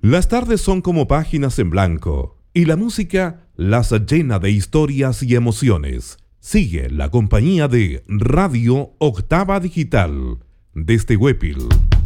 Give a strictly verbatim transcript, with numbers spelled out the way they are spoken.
Las tardes son como páginas en blanco y la música las llena de historias y emociones. Sigue la compañía de Radio Octava Digital desde Huépil.